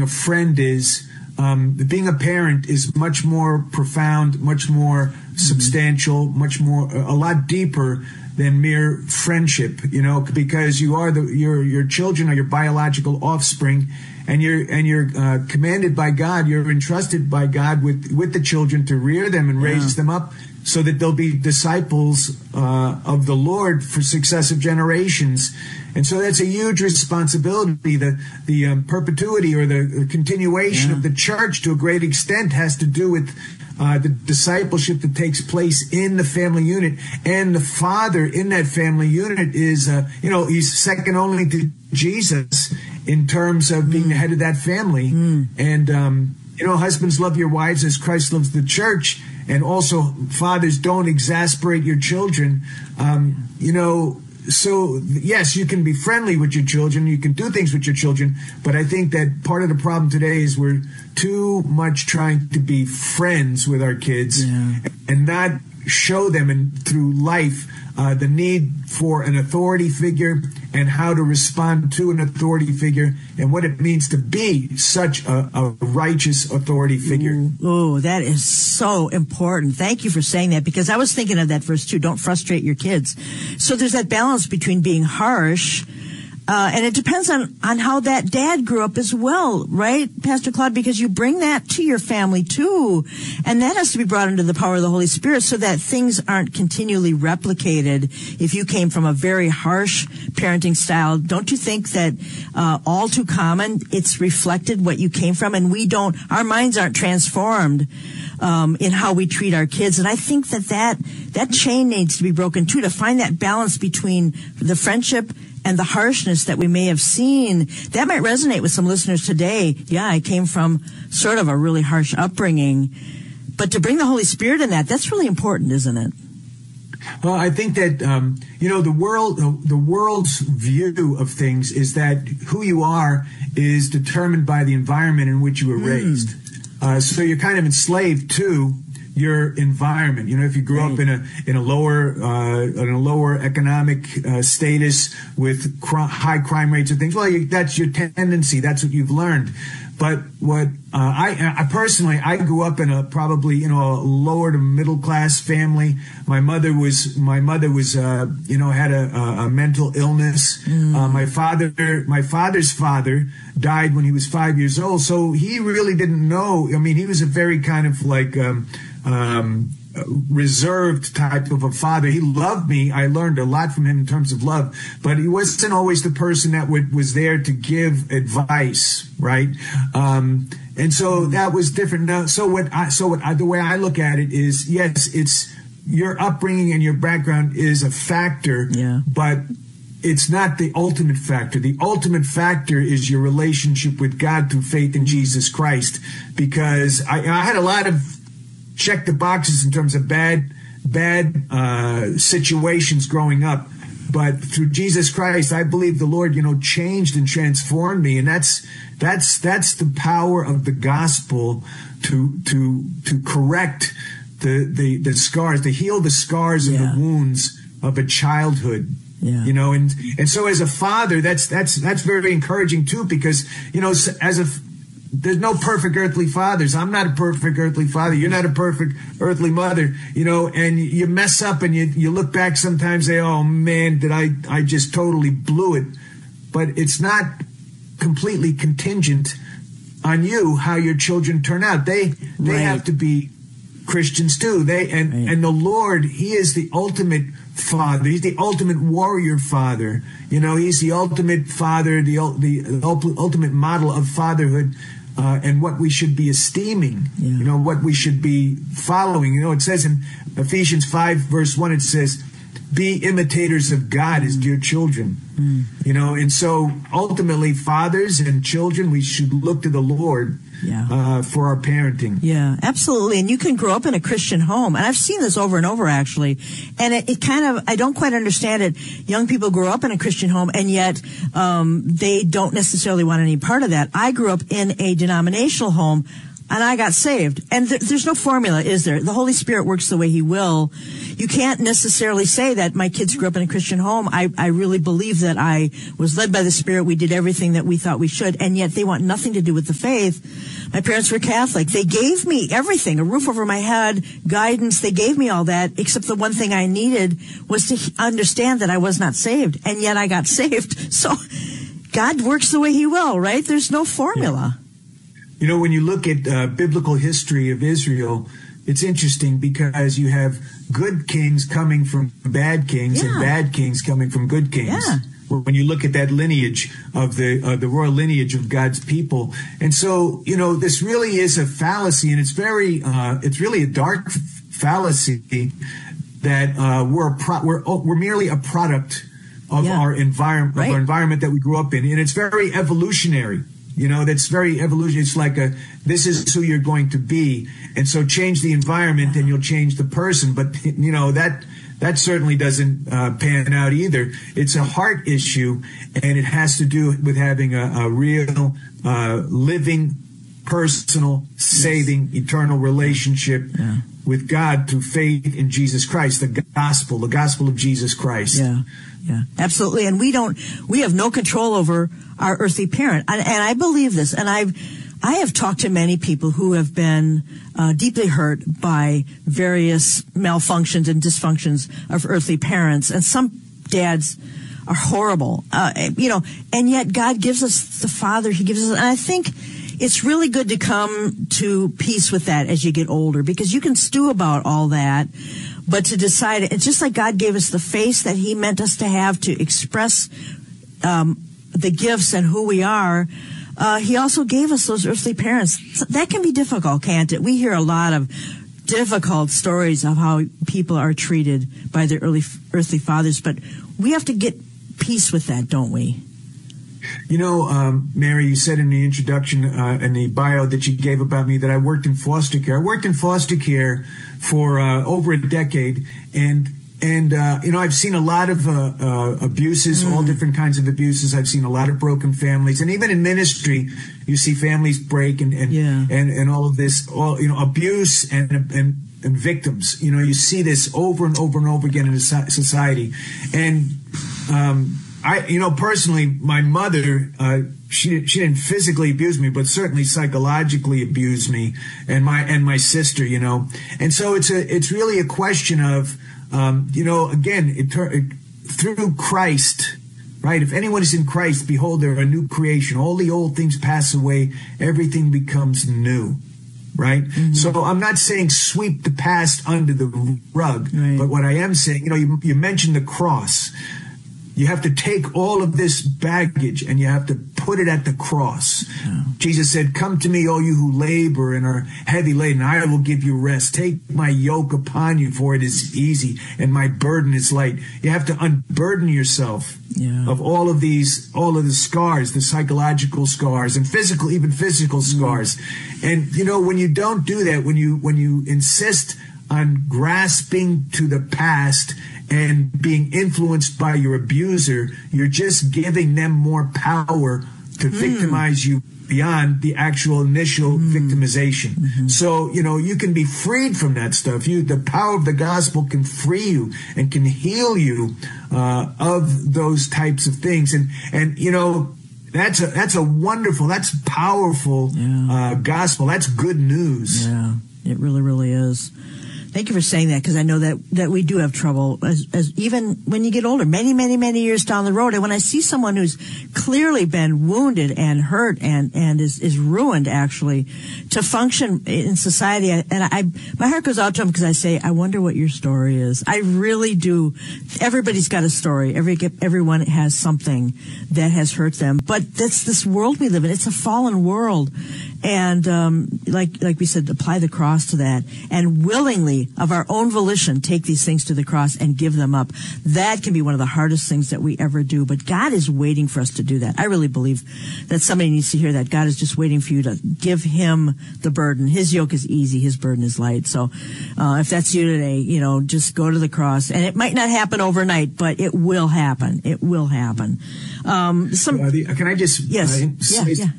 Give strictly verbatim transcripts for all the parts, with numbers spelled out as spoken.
being a friend is. Um, being a parent is much more profound, much more mm-hmm. substantial, much more, a lot deeper than mere friendship, you know, because you are the, your, your children are your biological offspring, and you're, and you're, uh, commanded by God, you're entrusted by God with, with the children to rear them and raise yeah. them up so that they'll be disciples, uh, of the Lord for successive generations. And so that's a huge responsibility. The the um, perpetuity or the, the continuation yeah. of the church to a great extent has to do with uh, the discipleship that takes place in the family unit. And the father in that family unit is, uh, you know, he's second only to Jesus in terms of being mm. the head of that family. Mm. And, um, you know, husbands, love your wives as Christ loves the church. And also, fathers, don't exasperate your children. Um, you know, So, yes, you can be friendly with your children. You can do things with your children. But I think that part of the problem today is we're too much trying to be friends with our kids yeah. and not show them in, through life uh, the need for an authority figure and how to respond to an authority figure and what it means to be such a, a righteous authority figure. Oh, that is so important. Thank you for saying that, because I was thinking of that verse too. Don't frustrate your kids. So there's that balance between being harsh, uh, and it depends on, on how that dad grew up as well, right, Pastor Claude? Because you bring that to your family too. And that has to be brought into the power of the Holy Spirit so that things aren't continually replicated. If you came from a very harsh parenting style, don't you think that uh, all too common, it's reflected what you came from, and we don't, our minds aren't transformed um, in how we treat our kids. And I think that, that that chain needs to be broken too, to find that balance between the friendship and the harshness that we may have seen. That might resonate with some listeners today. Yeah, I came from sort of a really harsh upbringing. But to bring the Holy Spirit in that, that's really important, isn't it? Well, I think that, um, you know, the world, the world's view of things is that who you are is determined by the environment in which you were mm. raised. Uh, so you're kind of enslaved to your environment. You know, if you grew right. up in a in a lower uh, in a lower economic uh, status with cr- high crime rates and things, well, you, that's your tendency. That's what you've learned. But what uh, I, I personally, I grew up in a probably you know a lower to middle class family. My mother was my mother was uh, you know had a, a mental illness. Mm. Uh, my father, my father's father died when he was five years old, so he really didn't know. I mean, he was a very kind of like um, um, reserved type of a father. He loved me. I learned a lot from him in terms of love, but he wasn't always the person that would, was there to give advice, right? Um, and so that was different. Now, so what I, so what I, the way I look at it is, yes, it's your upbringing and your background is a factor, yeah. but it's not the ultimate factor. The ultimate factor is your relationship with God through faith in Jesus Christ, because I, I had a lot of check the boxes in terms of bad, bad uh, situations growing up. But through Jesus Christ, I believe the Lord, you know, changed and transformed me. And that's, that's, that's the power of the gospel to, to, to correct the, the, the scars, to heal the scars yeah. and the wounds of a childhood. Yeah. You know, and, and so as a father, that's, that's, that's very encouraging too, because, you know, as a, there's no perfect earthly fathers. I'm not a perfect earthly father. You're not a perfect earthly mother, you know, and you mess up and you, you look back sometimes and say, oh man, did I, I just totally blew it. But it's not completely contingent on you, how your children turn out. They, they right. have to be Christians too. They, and, right. and the Lord, he is the ultimate father. He's the ultimate warrior father. You know, he's the ultimate father, the, the ultimate model of fatherhood. Uh, and what we should be esteeming, yeah. you know, what we should be following. You know, it says in Ephesians five, verse one, it says, be imitators of God as dear children. Mm. You know, and so ultimately, fathers and children, we should look to the Lord yeah. uh, for our parenting. Yeah, absolutely. And you can grow up in a Christian home. And I've seen this over and over, actually. And it, it kind of, I don't quite understand it. Young people grow up in a Christian home, and yet um, they don't necessarily want any part of that. I grew up in a denominational home. and I got saved. And th- there's no formula, is there? The Holy Spirit works the way He will. You can't necessarily say that my kids grew up in a Christian home. I, I really believe that I was led by the Spirit. We did everything that we thought we should, and yet they want nothing to do with the faith. My parents were Catholic. They gave me everything, a roof over my head, guidance. They gave me all that, except the one thing I needed was to understand that I was not saved, and yet I got saved. So God works the way He will, right? There's no formula. You know, when you look at uh, biblical history of Israel, it's interesting because you have good kings coming from bad kings, yeah, and bad kings coming from good kings. Yeah. When you look at that lineage of the uh, the royal lineage of God's people, and so you know this really is a fallacy, and it's very uh, it's really a dark fallacy that uh, we're a pro- we're we're merely a product of yeah. our environment, right. of our environment that we grew up in, and it's very evolutionary. You know, that's very evolutionary. It's like a, this is who you're going to be. And so change the environment and you'll change the person. But, you know, that, that certainly doesn't uh, pan out either. It's a heart issue, and it has to do with having a, a real, uh, living, personal, saving, yes. eternal relationship yeah. with God through faith in Jesus Christ, the gospel, the gospel of Jesus Christ. Yeah. Yeah, absolutely. And we don't, we have no control over our earthly parent. And, and I believe this. And I've, I have talked to many people who have been uh, deeply hurt by various malfunctions and dysfunctions of earthly parents. And some dads are horrible, uh, you know, and yet God gives us the Father. He gives us, and I think it's really good to come to peace with that as you get older, because you can stew about all that. But to decide, it's just like God gave us the face that He meant us to have to express um, the gifts and who we are. Uh, he also gave us those earthly parents. So that can be difficult, can't it? We hear a lot of difficult stories of how people are treated by their early, earthly fathers, but we have to get peace with that, don't we? You know, um, Mary, you said in the introduction, uh, in the bio that you gave about me, that I worked in foster care. I worked in foster care for uh, over a decade, and and uh, you know, I've seen a lot of uh, uh, abuses, mm. all different kinds of abuses. I've seen a lot of broken families, and even in ministry, you see families break, and and yeah. and, and all of this, all you know, abuse and and. and victims. You know, you see this over and over and over again in society, and. Um, I, you know, personally, my mother, uh, she, she didn't physically abuse me, but certainly psychologically abused me, and my, and my sister, you know. And so it's a, it's really a question of, um, you know, again, it, it, through Christ, right? If anyone is in Christ, behold, they're a new creation. All the old things pass away. Everything becomes new. Right? Mm-hmm. So I'm not saying sweep the past under the rug, right. But what I am saying, you know, you, you mentioned the cross. You have to take all of this baggage and you have to put it at the cross. Yeah. Jesus said, come to me, all you who labor and are heavy laden, I will give you rest. Take my yoke upon you, for it is easy and my burden is light. You have to unburden yourself yeah. of all of these, all of the scars, the psychological scars and physical, even physical scars. Mm. And, you know, when you don't do that, when you, when you insist on grasping to the past and being influenced by your abuser, you're just giving them more power to mm. victimize you beyond the actual initial mm. victimization. Mm-hmm. So, you know, you can be freed from that stuff. You, the power of the gospel can free you and can heal you uh, of those types of things. And, and you know, that's a, that's a wonderful, that's powerful yeah. uh, gospel. That's good news. Yeah, it really, really is. Thank you for saying that, because I know that, that we do have trouble as, as even when you get older, many, many, many years down the road. And when I see someone who's clearly been wounded and hurt and, and is, is ruined actually to function in society, and I, my heart goes out to them because I say, I wonder what your story is. I really do. Everybody's got a story. Every, everyone has something that has hurt them. But that's this world we live in. It's a fallen world. And, um, like, like we said, apply the cross to that and willingly, of our own volition, take these things to the cross and give them up. That can be one of the hardest things that we ever do. But God is waiting for us to do that. I really believe that somebody needs to hear that. God is just waiting for you to give Him the burden. His yoke is easy. His burden is light. So, uh, if that's you today, you know, just go to the cross. And it might not happen overnight, but it will happen. It will happen. Um, some, uh, the, can I just, yes, uh, yeah, say, yeah.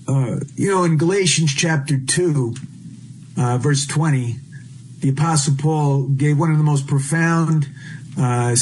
uh, you know, in Galatians chapter two, uh, verse twenty, the Apostle Paul gave one of the most profound uh,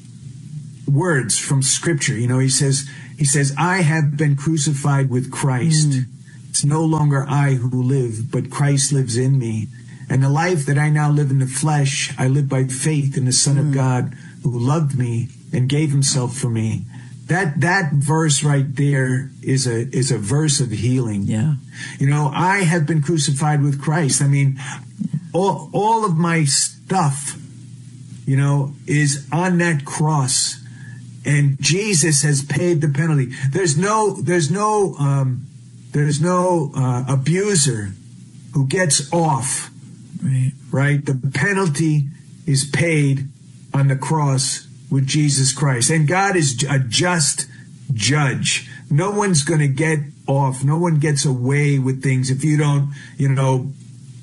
words from Scripture. You know, he says, he says, I have been crucified with Christ. Mm. It's no longer I who live, but Christ lives in me. And the life that I now live in the flesh, I live by faith in the Son mm. of God who loved me and gave himself for me. That that verse right there is a is a verse of healing. Yeah. You know, I have been crucified with Christ. I mean, all all of my stuff, you know, is on that cross. And Jesus has paid the penalty. There's no there's no um, there's no uh, abuser who gets off. Right. Right? The penalty is paid on the cross with Jesus Christ. And God is a just judge. No one's going to get off. No one gets away with things if you don't, you know,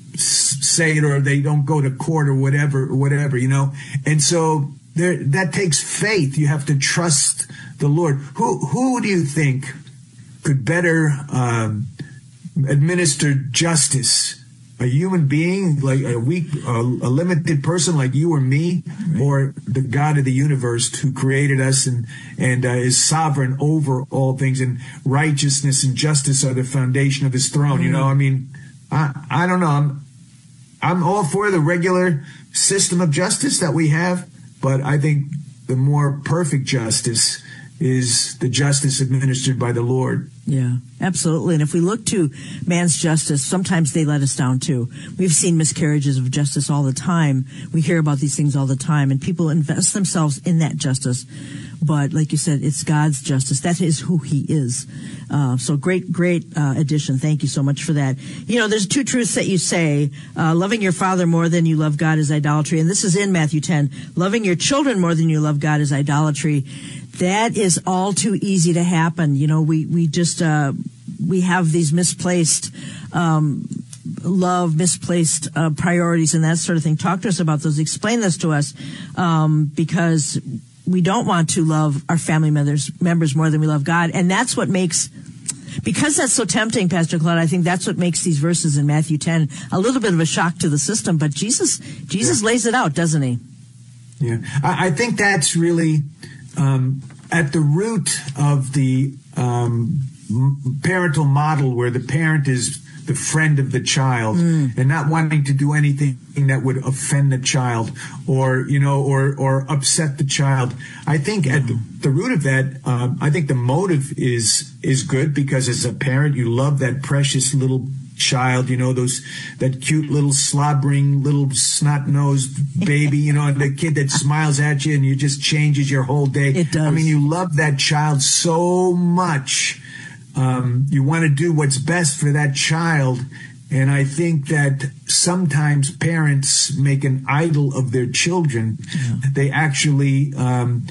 say it, or they don't go to court or whatever, or whatever, you know. And so there, that takes faith. You have to trust the Lord. Who, who do you think could better um, administer justice? A human being, like a weak, uh, a limited person like you or me, right, or the God of the universe who created us and and uh, is sovereign over all things, and righteousness and justice are the foundation of his throne. Mm-hmm. You know, I mean, I I don't know. I'm I'm all for the regular system of justice that we have, but I think the more perfect justice is the justice administered by the Lord. Yeah, absolutely. And if we look to man's justice, sometimes they let us down too. We've seen miscarriages of justice all the time. We hear about these things all the time, and people invest themselves in that justice. But like you said, it's God's justice. That is who he is. Uh, so great, great uh, addition. Thank you so much for that. You know, there's two truths that you say. Uh, loving your father more than you love God is idolatry. And this is in Matthew ten. Loving your children more than you love God is idolatry. That is all too easy to happen. You know, we, we just, uh, we have these misplaced, um, love, misplaced, uh, priorities and that sort of thing. Talk to us about those. Explain this to us, um, because we don't want to love our family members, members more than we love God. And that's what makes, because that's so tempting, Pastor Claude, I think that's what makes these verses in Matthew ten a little bit of a shock to the system. But Jesus, Jesus yeah. lays it out, doesn't he? Yeah. I, I think that's really, Um, at the root of the um, parental model, where the parent is the friend of the child mm. and not wanting to do anything that would offend the child or, you know, or, or upset the child. I think mm. at the, the root of that, um, I think the motive is, is good, because as a parent, you love that precious little child, you know, those, that cute little slobbering little snot-nosed baby, you know, and the kid that smiles at you and you just changes your whole day. It does. I mean, you love that child so much. Um, you want to do what's best for that child. And I think that sometimes parents make an idol of their children. Yeah. They actually, um,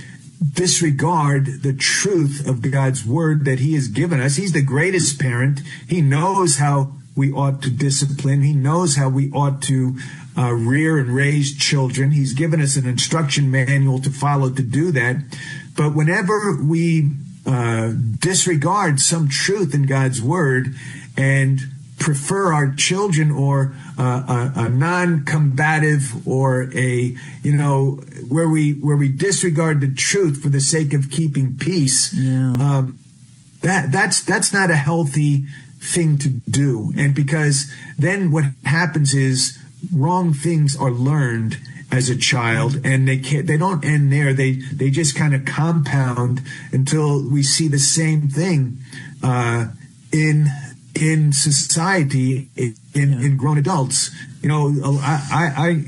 disregard the truth of God's word that he has given us. He's the greatest parent. He knows how we ought to discipline. He knows how we ought to uh, rear and raise children. He's given us an instruction manual to follow to do that. But whenever we uh, disregard some truth in God's word and prefer our children or uh, a, a non-combative or a, you know, where we where we disregard the truth for the sake of keeping peace, yeah. um, that that's that's not a healthy thing to do. And because then what happens is wrong things are learned as a child, and they can't, they don't end there. They they just kind of compound until we see the same thing uh, in in society, in, yeah. in grown adults. You know, I, I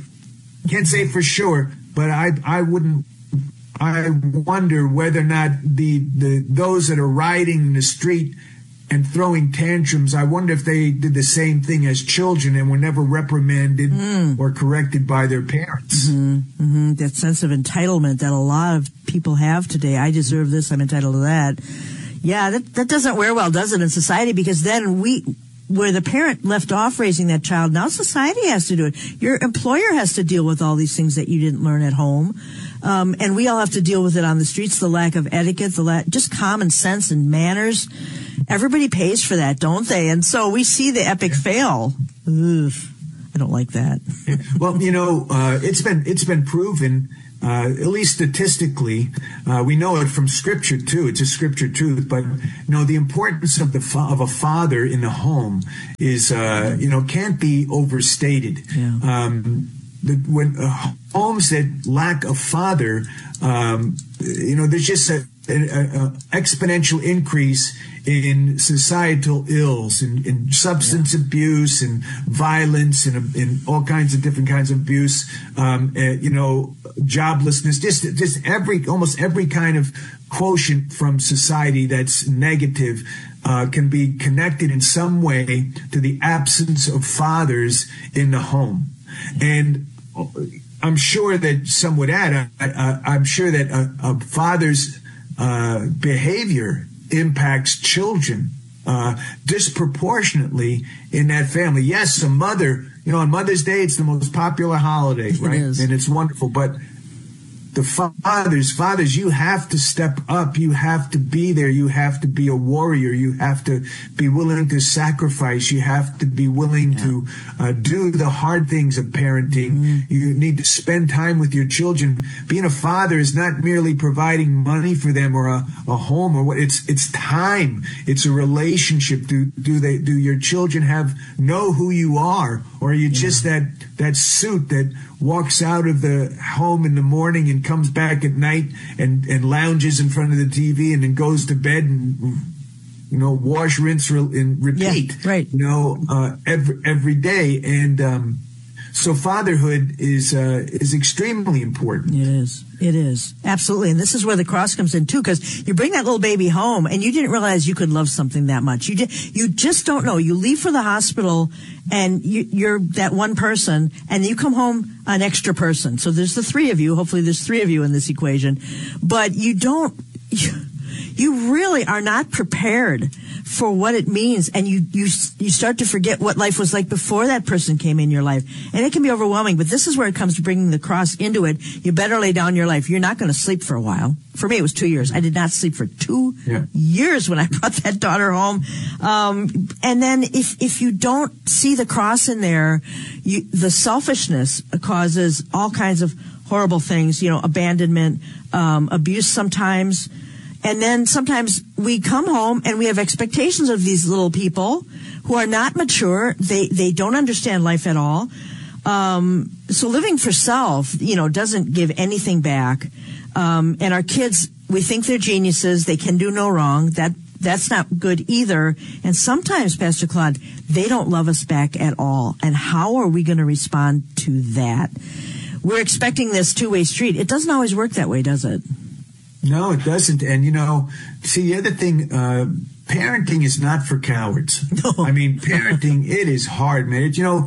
I can't say for sure, but I I wouldn't. I wonder whether or not the the those that are riding in the street and throwing tantrums, I wonder if they did the same thing as children and were never reprimanded mm. or corrected by their parents. Mm-hmm. Mm-hmm. That sense of entitlement that a lot of people have today. I deserve this, I'm entitled to that. Yeah, that, that doesn't wear well, does it, in society? Because then we where the parent left off raising that child. Now society has to do it. Your employer has to deal with all these things that you didn't learn at home. Um, and we all have to deal with it on the streets, the lack of etiquette, the la- just common sense and manners. Everybody pays for that, don't they? And so we see the epic fail. Ugh, I don't like that. Well, you know, uh, it's been it's been proven, uh, at least statistically, uh, we know it from Scripture too. It's a Scripture truth. But you know, the importance of the fa- of a father in the home is, uh, you know, can't be overstated. Yeah. Um, the, when uh, homes that lack a father, um, you know, there's just a, a, a exponential increase in societal ills and, and substance yeah. abuse and violence and, and all kinds of different kinds of abuse, um, uh, you know, joblessness, just, just every, almost every kind of quotient from society that's negative uh, can be connected in some way to the absence of fathers in the home. And I'm sure that some would add, I, I, I'm sure that a, a father's uh, behavior impacts children uh, disproportionately in that family. Yes, a mother, you know, on Mother's Day, it's the most popular holiday, right? It is. And it's wonderful. But the fathers, fathers, you have to step up. You have to be there. You have to be a warrior. You have to be willing to sacrifice. You have to be willing yeah. to uh, do the hard things of parenting. Mm-hmm. You need to spend time with your children. Being a father is not merely providing money for them or a, a home or what. It's it's time. It's a relationship. Do do they do your children have know who you are, or are you yeah. just that that suit that walks out of the home in the morning and comes back at night and, and lounges in front of the T V and then goes to bed and, you know, wash, rinse, and repeat, yeah, right. you know, uh, every, every day. And, um, so fatherhood is, uh, is extremely important. It is. It is. Absolutely. And this is where the cross comes in too, because you bring that little baby home and you didn't realize you could love something that much. You just, you just don't know. You leave for the hospital and you, you're that one person and you come home an extra person. So there's the three of you. Hopefully there's three of you in this equation, but you don't, you, you really are not prepared for what it means, and you you you start to forget what life was like before that person came in your life, and it can be overwhelming. But this is where it comes to bringing the cross into it. You better lay down your life. You're not going to sleep for a while. For me, it was two years. I did not sleep for two yeah. years when I brought that daughter home. Um, and then if if you don't see the cross in there, you, the selfishness causes all kinds of horrible things. You know, abandonment, um, abuse sometimes. And then sometimes we come home and we have expectations of these little people who are not mature. They, they don't understand life at all. Um, so living for self, you know, doesn't give anything back. Um, and our kids, we think they're geniuses. They can do no wrong. That, that's not good either. And sometimes, Pastor Claude, they don't love us back at all. And how are we going to respond to that? We're expecting this two-way street. It doesn't always work that way, does it? No, it doesn't. And, you know, see, the other thing, uh, parenting is not for cowards. No. I mean, parenting, it is hard, man. It, you know,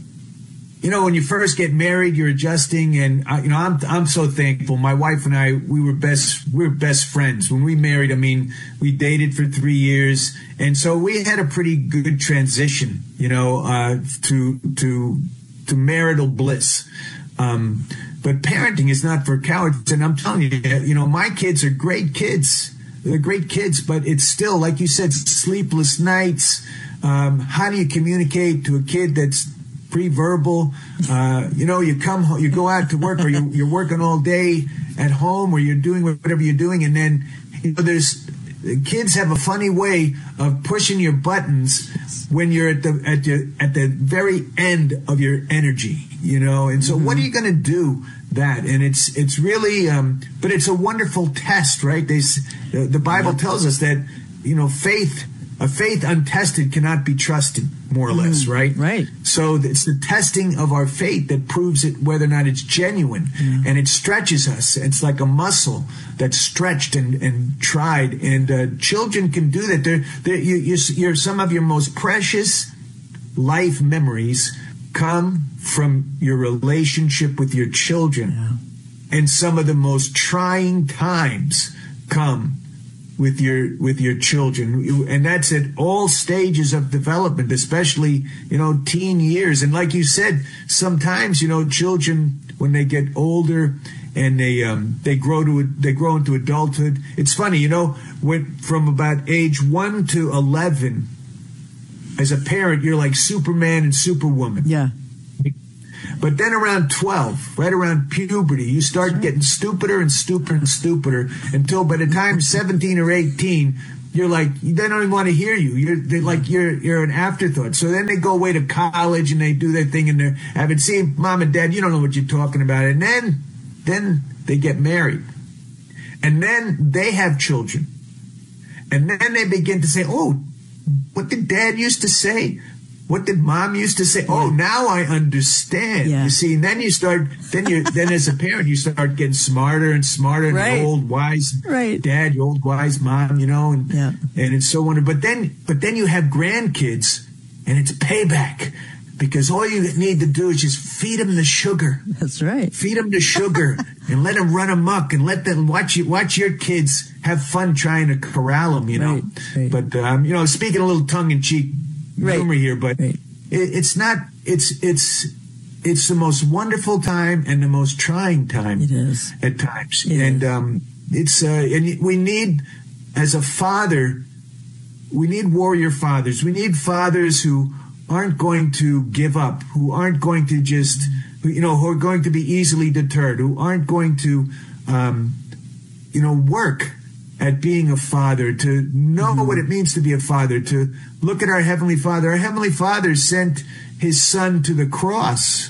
you know, when you first get married, you're adjusting. And, uh, you know, I'm I'm so thankful. My wife and I, we were best, we were best friends. When we married, I mean, we dated for three years. And so we had a pretty good transition, you know, uh, to, to, to marital bliss. Um, But parenting is not for cowards. And I'm telling you, you know, my kids are great kids. They're great kids, but it's still, like you said, sleepless nights. Um, how do you communicate to a kid that's pre-verbal? Uh, you know, you come home, you go out to work, or you, you're working all day at home, or you're doing whatever you're doing. And then, you know, there's, kids have a funny way of pushing your buttons when you're at the, at the, at the very end of your energy, you know? And so mm-hmm. what are you going to do? That and it's it's really um but it's a wonderful test, right? They the, the Bible tells us that, you know, faith a faith untested cannot be trusted, more or less, mm, right? Right. So it's the testing of our faith that proves it, whether or not it's genuine, yeah. and it stretches us. It's like a muscle that's stretched and, and tried, and uh, children can do that. They're, they're you, you're, you're some of your most precious life memories come from your relationship with your children. Yeah. And some of the most trying times come with your with your children, and that's at all stages of development, especially, you know, teen years. And like you said, sometimes, you know, children, when they get older and they um, they grow to they grow into adulthood, it's funny, you know, when from about age one to eleven, as a parent, you're like Superman and Superwoman. Yeah. But then around twelve, right around puberty, you start right. getting stupider and stupider and stupider until by the time seventeen or eighteen, you're like, they don't even want to hear you. You're they're like you're you're an afterthought. So then they go away to college and they do their thing and they're having seen mom and dad, you don't know what you're talking about. And then then they get married. And then they have children. And then they begin to say, oh, what did dad used to say? What did mom used to say? Yeah. Oh, now I understand. Yeah. You see, and then you start, then you, then as a parent, you start getting smarter and smarter, and right. old wise right. dad, your old wise mom, you know, and yeah. and it's so wonderful. But then, but then you have grandkids, and it's payback, because all you need to do is just feed them the sugar. That's right. Feed them the sugar and let them run amok, and let them watch you watch your kids have fun trying to corral them. You know, right. Right. but um, you know, speaking a little tongue in cheek. Right. Humor here, but right. it, it's not. It's it's it's the most wonderful time and the most trying time. It is at times, it and is. um, it's uh, and we need, as a father, we need warrior fathers. We need fathers who aren't going to give up, who aren't going to just, you know, who are going to be easily deterred, who aren't going to, um, you know, work at being a father, to know mm-hmm. what it means to be a father, to look at our Heavenly Father. Our Heavenly Father sent his son to the cross.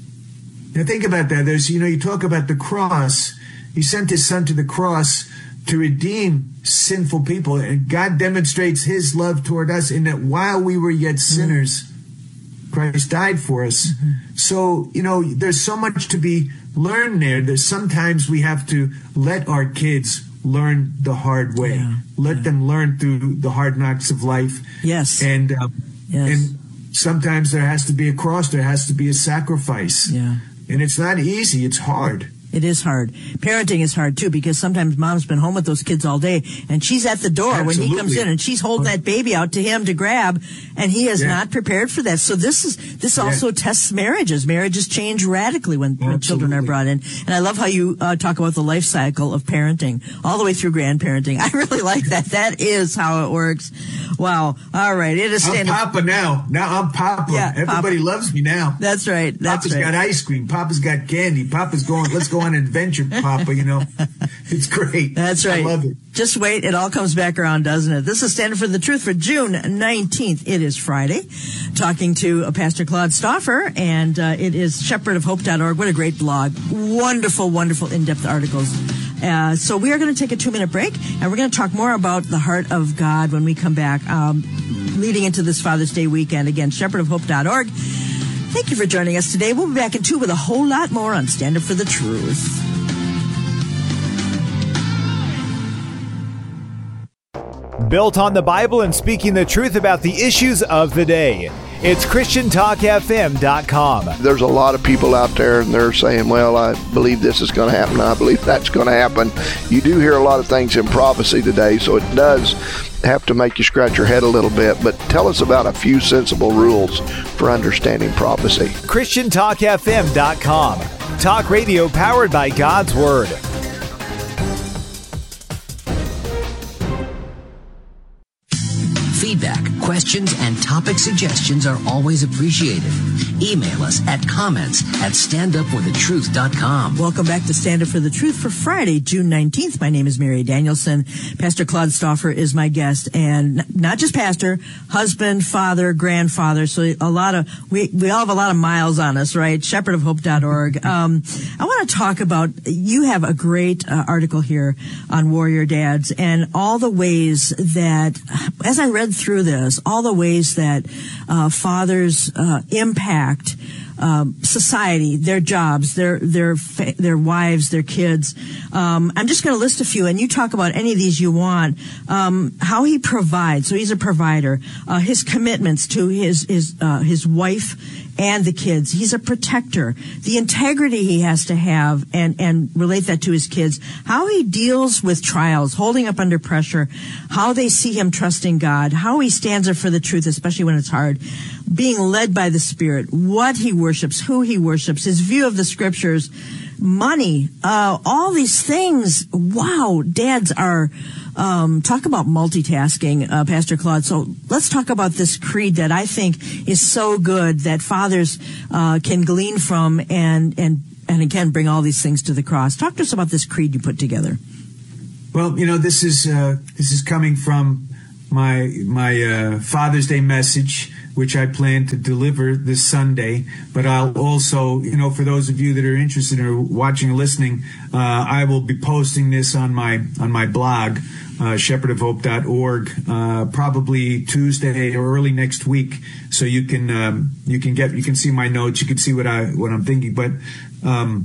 Now think about that. There's, you know, you talk about the cross. He sent his son to the cross to redeem sinful people. And God demonstrates his love toward us in that while we were yet sinners, mm-hmm. Christ died for us. Mm-hmm. So, you know, there's so much to be learned there. There's sometimes we have to let our kids learn the hard way. Yeah, Let yeah. them learn through the hard knocks of life. Yes. And um, yes. and sometimes there has to be a cross. There has to be a sacrifice. Yeah. And it's not easy. It's hard. It is hard. Parenting is hard, too, because sometimes mom's been home with those kids all day, and she's at the door Absolutely. when he comes in, and she's holding that baby out to him to grab, and he is yeah. not prepared for that. So this is this yeah. also tests marriages. Marriages change radically when, when children are brought in. And I love how you uh, talk about the life cycle of parenting, all the way through grandparenting. I really like that. That is how it works. Wow. All right. It is I'm standing. Papa now. Now I'm Papa. Yeah, Everybody Papa. loves me now. That's right. That's Papa's right. got ice cream. Papa's got candy. Papa's going, let's go on an adventure, Papa, you know. It's great. That's right. I love it. Just wait. It all comes back around, doesn't it? This is Standing for the Truth for June nineteenth. It is Friday. Talking to uh, Pastor Claude Stauffer, and uh, it is shepherd of hope dot org. What a great blog. Wonderful, wonderful in-depth articles. Uh, so we are going to take a two-minute break, and we're going to talk more about the heart of God when we come back, um, leading into this Father's Day weekend. Again, shepherd of hope dot org. Thank you for joining us today. We'll be back in two with a whole lot more on Stand Up for the Truth. Built on the Bible and speaking the truth about the issues of the day. It's Christian Talk F M dot com. There's a lot of people out there and they're saying, well, I believe this is going to happen. I believe that's going to happen. You do hear a lot of things in prophecy today, so it does have to make you scratch your head a little bit. But tell us about a few sensible rules for understanding prophecy. Christian Talk F M dot com. Talk radio powered by God's Word. Feedback, questions, and topic suggestions are always appreciated. Email us at comments at stand up for the truth dot com. Welcome back to Stand Up for the Truth for Friday, June nineteenth. My name is Mary Danielson. Pastor Claude Stauffer is my guest, and not just pastor, husband, father, grandfather. So a lot of, we, we all have a lot of miles on us, right? shepherd of hope dot org. Um, I want to talk about, you have a great uh, article here on Warrior Dads and all the ways that, as I read through this, all the ways that uh, fathers uh, impact um, society, their jobs, their their fa- their wives, their kids. Um, I'm just going to list a few, and you talk about any of these you want. Um, how he provides, so he's a provider. Uh, his commitments to his his uh, his wife and the kids. He's a protector. The integrity he has to have and, and relate that to his kids. How he deals with trials, holding up under pressure. How they see him trusting God. How he stands up for the truth, especially when it's hard. Being led by the Spirit. What he worships, who he worships, his view of the scriptures. Money, uh, all these things. Wow, dads are, um, talk about multitasking, uh, Pastor Claude. So let's talk about this creed that I think is so good that fathers, uh, can glean from and, and, and again, bring all these things to the cross. Talk to us about this creed you put together. Well, you know, this is, uh, this is coming from my, my, uh, Father's Day message, which I plan to deliver this Sunday. But I'll also, you know, for those of you that are interested or watching or listening, uh, I will be posting this on my on my blog, uh, shepherd of hope dot org, uh, probably Tuesday or early next week. So you can um, you can get you can see my notes, you can see what I what I'm thinking. But um,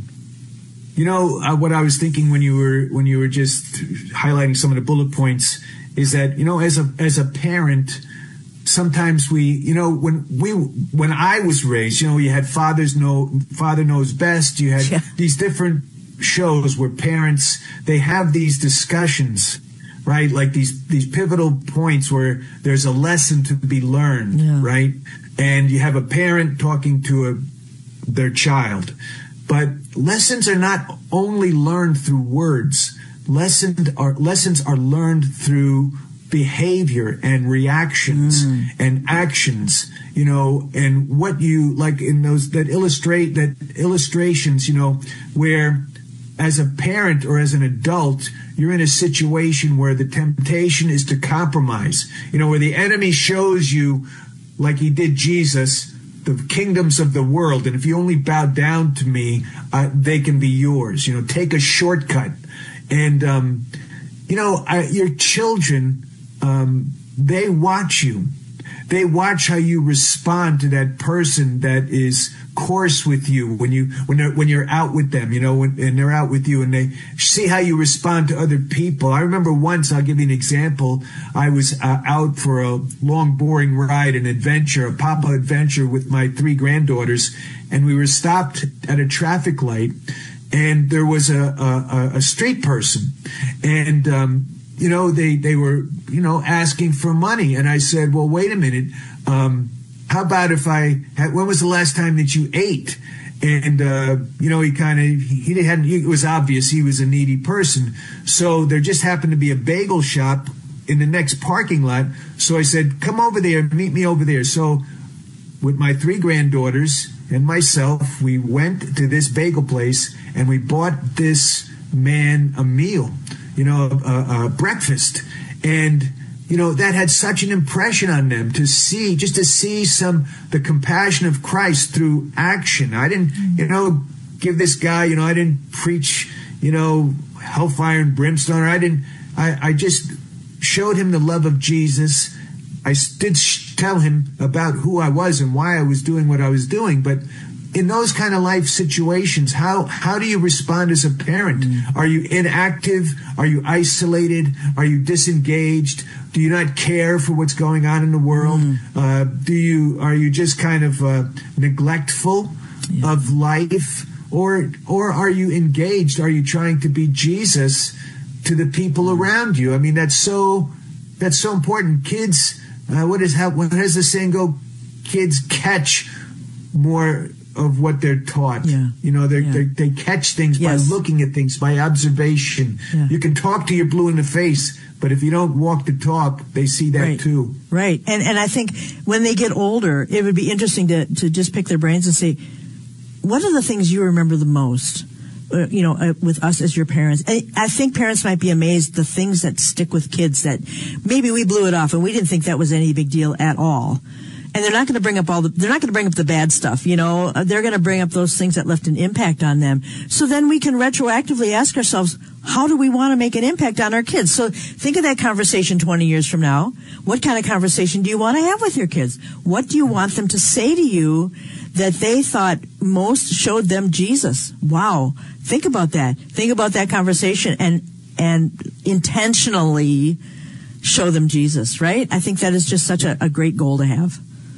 you know uh, what I was thinking when you were when you were just highlighting some of the bullet points is that, you know, as a as a parent, sometimes we, you know, when we, when I was raised, you know, you had Fathers Know, Father Knows Best. You had yeah. these different shows where parents, they have these discussions, right? Like these, these pivotal points where there's a lesson to be learned, yeah. right? And you have a parent talking to a, their child. But lessons are not only learned through words. Lessons are, lessons are learned through behavior and reactions mm. and actions, you know, and what you like in those that illustrate that illustrations, you know, where as a parent or as an adult, you're in a situation where the temptation is to compromise, you know, where the enemy shows you, like he did Jesus, the kingdoms of the world. And if you only bow down to me, uh, they can be yours, you know, take a shortcut. And, um, you know, I, your children, Um, they watch you. They watch how you respond to that person that is coarse with you when you when they're, when you're out with them, you know, when, and they're out with you, and they see how you respond to other people. I remember once, I'll give you an example. I was uh, out for a long, boring ride, an adventure, a Papa adventure with my three granddaughters, and we were stopped at a traffic light, and there was a a, a street person, and um, you know, they, they were, you know, asking for money. And I said, well, wait a minute. Um, how about if I, had, when was the last time that you ate? And, uh, you know, he kind of, he hadn't, it was obvious he was a needy person. So there just happened to be a bagel shop in the next parking lot. So I said, come over there, meet me over there. So with my three granddaughters and myself, we went to this bagel place and we bought this man a meal. You know, a, a breakfast. And, you know, that had such an impression on them to see, just to see some, the compassion of Christ through action. I didn't, you know, give this guy, you know, I didn't preach, you know, hellfire and brimstone. Or I didn't, I, I just showed him the love of Jesus. I did tell him about who I was and why I was doing what I was doing. But in those kind of life situations, how how do you respond as a parent? Mm. Are you inactive? Are you isolated? Are you disengaged? Do you not care for what's going on in the world? Mm. Uh, do you are you just kind of uh, neglectful yeah. of life, or or are you engaged? Are you trying to be Jesus to the people around you? I mean, that's so that's so important. Kids, uh, what is how what does the saying go? Kids catch more of what they're taught. Yeah. You know, yeah. they they catch things yes. by looking at things, by observation. Yeah. You can talk to your blue in the face, but if you don't walk the talk, they see that right. too. Right. And and I think when they get older, it would be interesting to, to just pick their brains and say, what are the things you remember the most? Uh, you know, uh, with us as your parents. I, I think parents might be amazed the things that stick with kids that maybe we blew it off and we didn't think that was any big deal at all. And they're not going to bring up all the, they're not going to bring up the bad stuff, you know, they're going to bring up those things that left an impact on them. So then we can retroactively ask ourselves, how do we want to make an impact on our kids? So think of that conversation twenty years from now. What kind of conversation do you want to have with your kids? What do you want them to say to you that they thought most showed them Jesus. Wow. Think about that. Think about that conversation and, and intentionally show them Jesus, right? I think that is just such a, a great goal to have.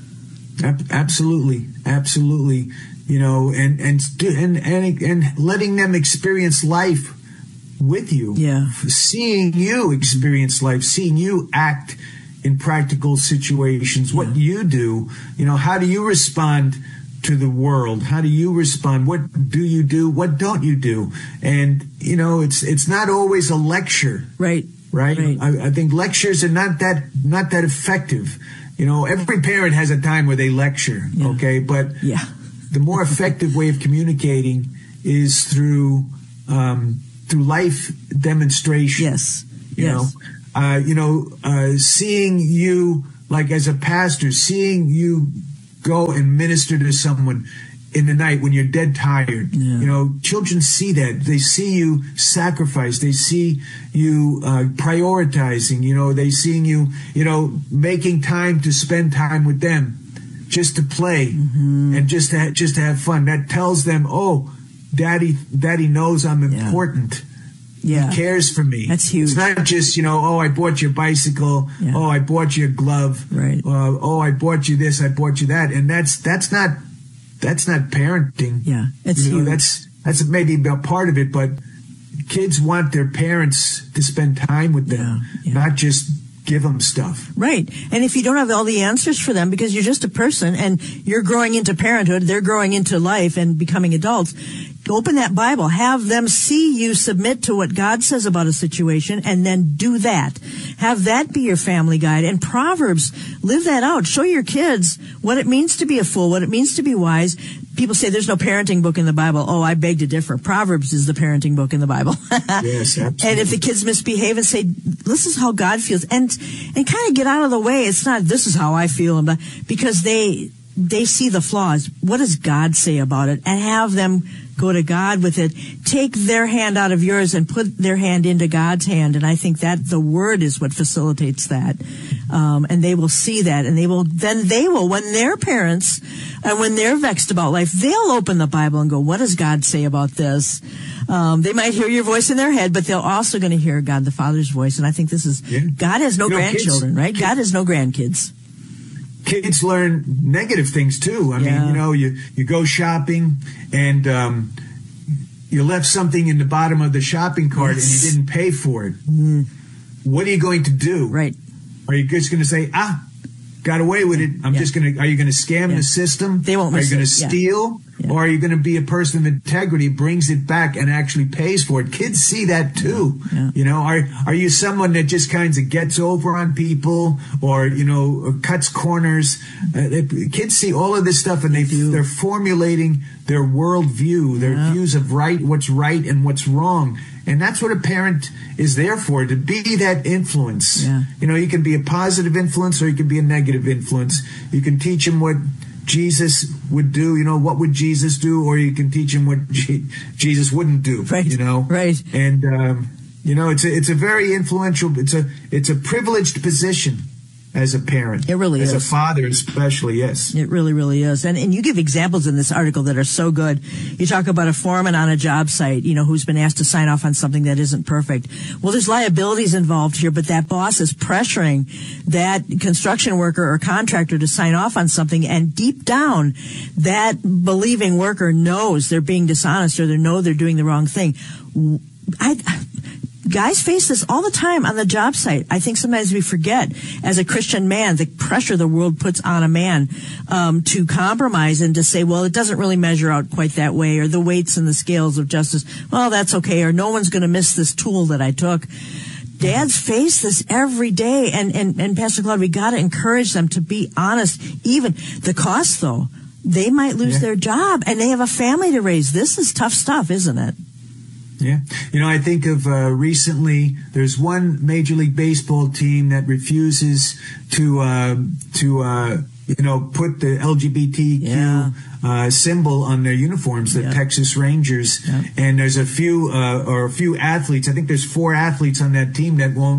Absolutely. Absolutely. You know, and, and, and, and, and letting them experience life with you. Yeah. Seeing you experience life, seeing you act in practical situations, what yeah. you do, you know, how do you respond to the world? How do you respond? What do you do? What don't you do? And, you know, it's, it's not always a lecture. Right. Right. right. I, I think lectures are not that, not that effective. You know, every parent has a time where they lecture. Yeah. Okay. But yeah. the more effective way of communicating is through, um, through life demonstration. Yes. You yes. know, uh, you know, uh, seeing you, like as a pastor, seeing you go and minister to someone in the night when you're dead tired. Yeah. You know, children see that. They see you sacrifice. They see you uh, prioritizing. You know, they seeing you, you know, making time to spend time with them, just to play mm-hmm. and just to ha- just to have fun. That tells them, oh, Daddy, Daddy knows I'm important. Yeah. He cares for me. That's huge. It's not just, you know, oh, I bought you a bicycle. Yeah. Oh, I bought you a glove. Right. Uh, oh, I bought you this. I bought you that. And that's that's not that's not parenting. Yeah, it's you know, huge. That's that's maybe a part of it, but kids want their parents to spend time with them, yeah, yeah. not just give them stuff. Right. And if you don't have all the answers for them because you're just a person and you're growing into parenthood, they're growing into life and becoming adults, open that Bible, have them see you submit to what God says about a situation and then do that. Have that be your family guide. And Proverbs, live that out. Show your kids what it means to be a fool, what it means to be wise. People say there's no parenting book in the Bible. Oh, I beg to differ. Proverbs is the parenting book in the Bible. Yes, absolutely. And if the kids misbehave and say, this is how God feels, and and kind of get out of the way. It's not, this is how I feel, because they they see the flaws. What does God say about it? And have them go to God with it. Take their hand out of yours and put their hand into God's hand. And I think that the Word is what facilitates that. Um, and they will see that, and they will, then they will, when they're parents and when they're vexed about life, they'll open the Bible and go, what does God say about this? Um, they might hear your voice in their head, but they're also going to hear God the Father's voice. And I think this is, yeah. God has no you know, grandchildren, kids, right? Kids, God has no grandkids. Kids learn negative things too. I yeah. mean, you know, you, you go shopping and, um, you left something in the bottom of the shopping cart yes. and you didn't pay for it. Mm. What are you going to do? Right. Are you just going to say, ah, got away with it. I'm yeah. just going to, are you going to scam yeah. the system? They won't Are miss you going it. to steal? Yeah. Yeah. Or are you going to be a person of integrity, brings it back and actually pays for it? Kids see that too. Yeah. Yeah. You know, are, are you someone that just kind of gets over on people or, you know, cuts corners? Uh, they, kids see all of this stuff and they, they they're formulating their worldview, their yeah. views of right, what's right and what's wrong. And that's what a parent is there for, to be that influence. Yeah. You know, you can be a positive influence or you can be a negative influence. You can teach them what Jesus would do, you know, what would Jesus do? Or you can teach them what G- Jesus wouldn't do, right, you know? Right. And, um, you know, it's a, it's a very influential, it's a, it's a privileged position as a parent. It really as is. As a father, especially, yes. It really, really is. And and you give examples in this article that are so good. You talk about a foreman on a job site, you know, who's been asked to sign off on something that isn't perfect. Well, there's liabilities involved here, but that boss is pressuring that construction worker or contractor to sign off on something, and deep down, that believing worker knows they're being dishonest or they know they're doing the wrong thing. I... Guys face this all the time on the job site. I think sometimes we forget, as a Christian man, the pressure the world puts on a man um, to compromise and to say, well, it doesn't really measure out quite that way, or the weights and the scales of justice, well, that's okay, or no one's going to miss this tool that I took. Dads face this every day, and, and, and Pastor Claude, we got to encourage them to be honest. Even the cost, though, they might lose yeah. their job, and they have a family to raise. This is tough stuff, isn't it? Yeah. You know, I think of uh, recently, there's one Major League Baseball team that refuses to, uh, to uh, you know, put the L G B T Q yeah. uh, symbol on their uniforms, the yeah. Texas Rangers. Yeah. And there's a few, uh, or a few athletes, I think there's four athletes on that team that won't,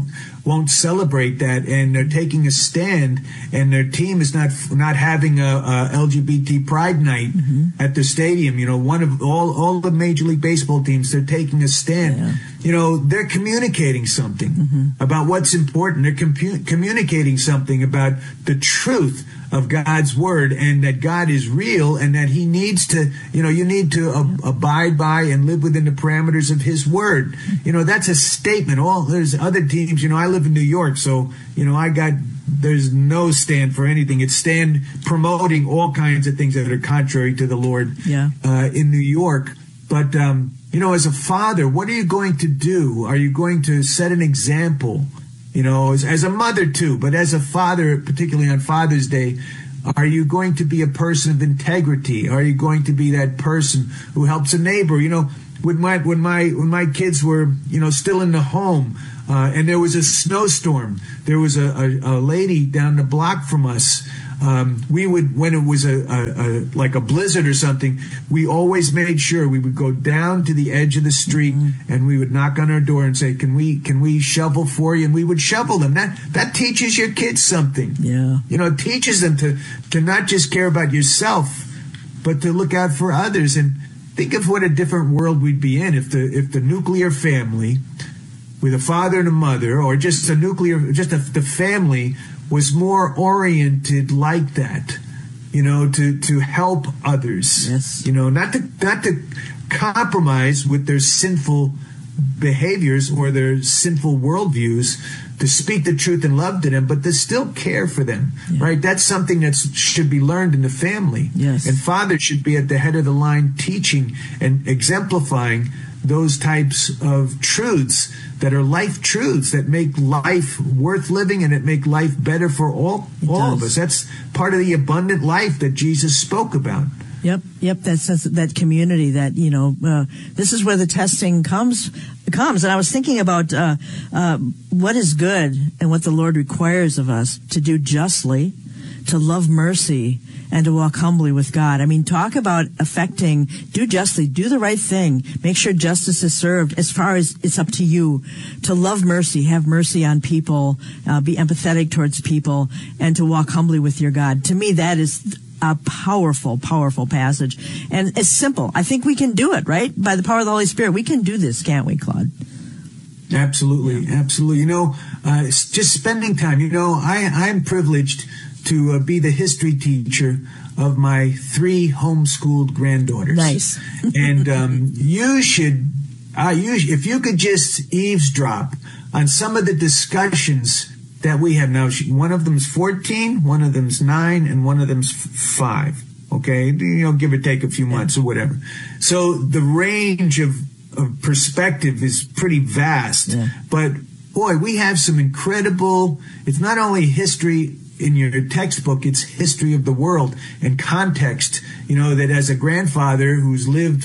won't celebrate that, and they're taking a stand, and their team is not not having a, a L G B T Pride Night mm-hmm. at the stadium. You know, one of all all the Major League Baseball teams, they're taking a stand. Yeah. You know, they're communicating something mm-hmm. about what's important. They're compu- communicating something about the truth of God's word, and that God is real, and that he needs to, you know, you need to ab- abide by and live within the parameters of his word. You know, that's a statement. All there's other teams, you know, I live in New York, so, you know, I got, there's no stand for anything. It's stand promoting all kinds of things that are contrary to the Lord yeah. uh, in New York. But, um, you know, as a father, what are you going to do? Are you going to set an example? You know, as, as a mother too, but as a father, particularly on Father's Day, are you going to be a person of integrity? Are you going to be that person who helps a neighbor? You know, when my when my when my kids were, you know, still in the home, uh, and there was a snowstorm, there was a, a, a lady down the block from us. Um, we would, when it was a, a, a like a blizzard or something, we always made sure we would go down to the edge of the street mm-hmm. and we would knock on our door and say, "Can we can we shovel for you?" And we would shovel them. That that teaches your kids something. Yeah, you know, it teaches them to to not just care about yourself, but to look out for others. And think of what a different world we'd be in if the if the nuclear family, with a father and a mother, or just a nuclear, just a, the family, was more oriented like that, you know, to, to help others, yes. you know, not to not to compromise with their sinful behaviors or their sinful worldviews, to speak the truth in love to them, but to still care for them, yeah. right? That's something that should be learned in the family. Yes. And fathers should be at the head of the line teaching and exemplifying those types of truths that are life truths that make life worth living and that make life better for all It all does. of us. That's part of the abundant life that Jesus spoke about. Yep, yep. That's, that's that community. That you know, uh, this is where the testing comes comes. And I was thinking about uh, uh, what is good and what the Lord requires of us to do justly, to love mercy, and to walk humbly with God. I mean, talk about affecting, do justly, do the right thing, make sure justice is served. As far as it's up to you to love mercy, have mercy on people, uh, be empathetic towards people, and to walk humbly with your God. To me, that is a powerful, powerful passage. And it's simple. I think we can do it, right? By the power of the Holy Spirit, we can do this, can't we, Claude? Absolutely, Yeah. absolutely. You know, uh, just spending time. You know, I, I'm privileged to uh, be the history teacher of my three homeschooled granddaughters. Nice. And um, you should, uh, you, if you could just eavesdrop on some of the discussions that we have now. One of them's fourteen, one of them's nine, and one of them's f- five. Okay, you know, give or take a few months or whatever. So the range of, of perspective is pretty vast. Yeah. But boy, we have some incredible. It's not only history in your textbook, it's history of the world and context. You know, that as a grandfather who's lived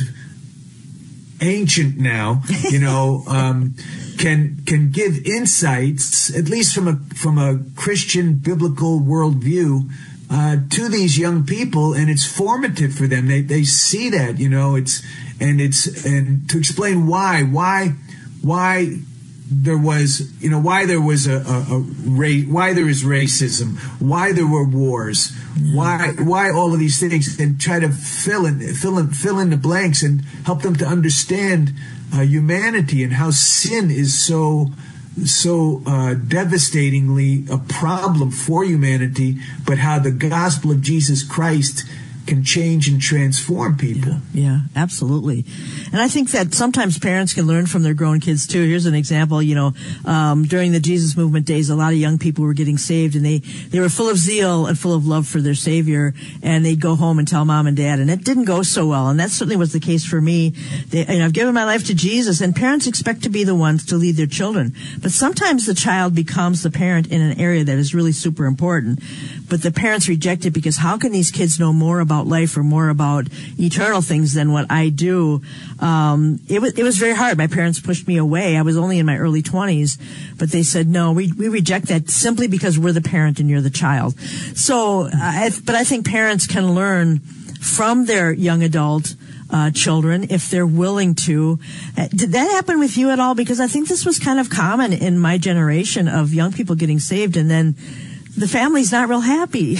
ancient now, you know, um, can can give insights, at least from a from a Christian biblical worldview, uh, to these young people, and it's formative for them. They they see that, you know, it's and it's and to explain why why why. There was, you know, why there was a, a, a race, why there is racism, why there were wars, why why all of these things, and try to fill in fill in fill in the blanks and help them to understand uh, humanity and how sin is so so uh, devastatingly a problem for humanity, but how the gospel of Jesus Christ can change and transform people. Yeah, yeah, absolutely. And I think that sometimes parents can learn from their grown kids too. Here's an example, you know, um, during the Jesus movement days, a lot of young people were getting saved, and they, they were full of zeal and full of love for their Savior, and they'd go home and tell mom and dad, and it didn't go so well. And that certainly was the case for me. They, you know, I've given my life to Jesus, and parents expect to be the ones to lead their children. But sometimes the child becomes the parent in an area that is really super important. But the parents reject it because how can these kids know more about life or more about eternal things than what I do? Um, it was, it was very hard. My parents pushed me away. I was only in my early twenties, but they said, no, we, we reject that simply because we're the parent and you're the child. So, I, but I think parents can learn from their young adult, uh, children if they're willing to. Uh, did that happen with you at all? Because I think this was kind of common in my generation of young people getting saved, and then the family's not real happy.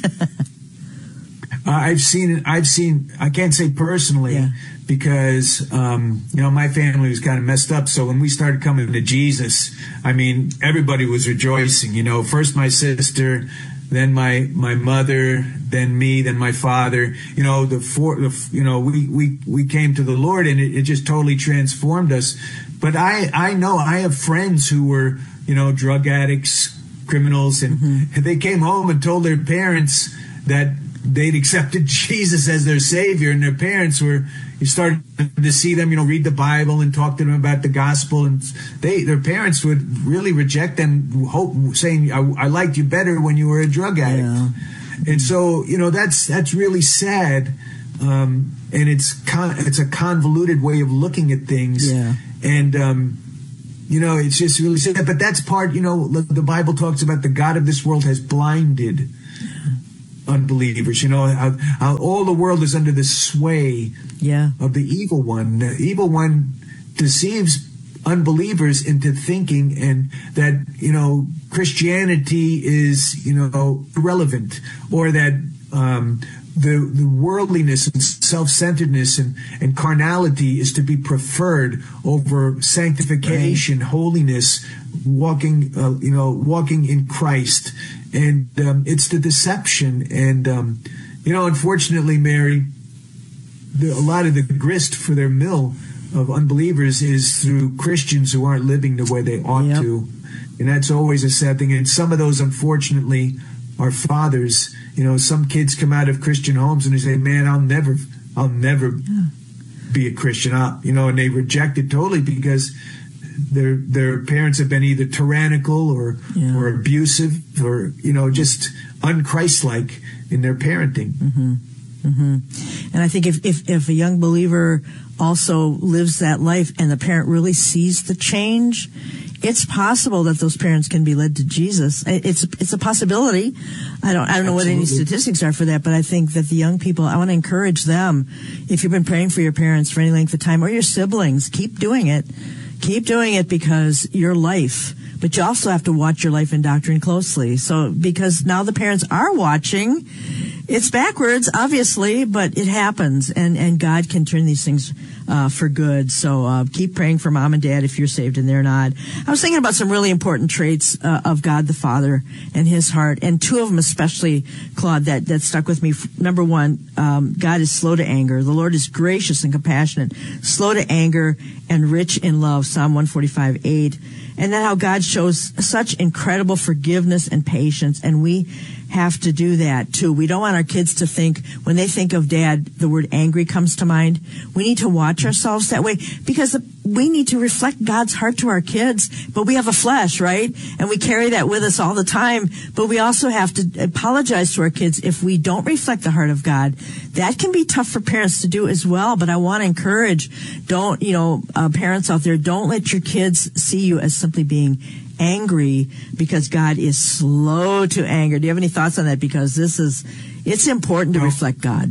uh, I've seen, I've seen, I can't say personally, yeah. because, um, you know, my family was kind of messed up. So when we started coming to Jesus, I mean, everybody was rejoicing, you know, first my sister, then my, my mother, then me, then my father, you know, the four, the, you know, we, we, we came to the Lord, and it, it just totally transformed us. But I, I know I have friends who were, you know, drug addicts, criminals, and mm-hmm. they came home and told their parents that they'd accepted Jesus as their Savior, and their parents were, you started to see them, you know, read the Bible and talk to them about the gospel, and they, their parents would really reject them, hope, saying, I, I liked you better when you were a drug addict. Yeah. And so, you know, that's, that's really sad. Um, and it's con- it's a convoluted way of looking at things. Yeah. And, um, you know, it's just really sad. But that's part, you know, the Bible talks about the God of this world has blinded unbelievers. You know, how, how all the world is under the sway yeah. of the evil one. The evil one deceives unbelievers into thinking and that, you know, Christianity is, you know, irrelevant, or that um, the the worldliness and self-centeredness and, and carnality is to be preferred over sanctification, right. holiness, walking, uh, you know, walking in Christ. And um, it's the deception. And, um, you know, unfortunately, Mary, the, a lot of the grist for their mill of unbelievers is through Christians who aren't living the way they ought yep. to. And that's always a sad thing. And some of those, unfortunately, are fathers. You know, some kids come out of Christian homes and they say, man, I'll never, I'll never yeah. be a Christian. I'll, you know, and they reject it totally because their their parents have been either tyrannical or yeah. or abusive or, you know, just un-Christ-like in their parenting. Mm-hmm. Mm-hmm. And I think if, if, if a young believer also lives that life and the parent really sees the change, it's possible that those parents can be led to Jesus. It's it's a possibility. I don't I don't know Absolutely. What any statistics are for that, but I think that the young people, I want to encourage them. If you've been praying for your parents for any length of time, or your siblings, keep doing it. Keep doing it, because your life, but you also have to watch your life and doctrine closely. So, because now the parents are watching, it's backwards, obviously, but it happens, and, and God can turn these things uh, for good. So uh, keep praying for mom and dad if you're saved and they're not. I was thinking about some really important traits uh, of God the Father and His heart, and two of them especially, Claude, that, that stuck with me. Number one, um, God is slow to anger. The Lord is gracious and compassionate, slow to anger, and rich in love, Psalm one forty-five eight. And then how God shows such incredible forgiveness and patience, and we have to do that too. We don't want our kids to think, when they think of dad, the word angry comes to mind. We need to watch ourselves that way, because we need to reflect God's heart to our kids, but we have a flesh, right? And we carry that with us all the time, but we also have to apologize to our kids if we don't reflect the heart of God. That can be tough for parents to do as well, but I want to encourage, don't, you know, uh, parents out there, don't let your kids see you as simply being angry, because God is slow to anger. Do you have any thoughts on that? Because this is, it's important to reflect God.